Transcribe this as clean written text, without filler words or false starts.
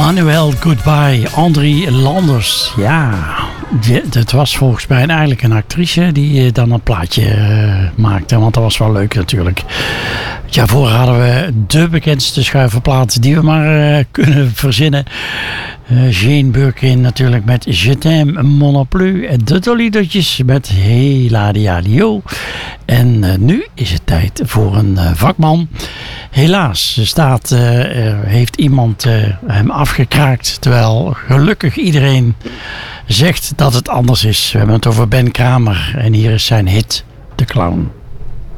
Manuel Goodbye, André Landers. Ja, dat was volgens mij eigenlijk een actrice die dan een plaatje maakte. Want dat was wel leuk natuurlijk. Ja, voor hadden we de bekendste schuiverplaat die we maar kunnen verzinnen. Jane Birkin natuurlijk met Je t'aime mon plus. De Toledo'tjes met Hela Diadio. En nu is het tijd voor een vakman. Helaas heeft iemand hem afgekraakt. Terwijl gelukkig iedereen zegt dat het anders is. We hebben het over Ben Kramer. En hier is zijn hit, De Clown.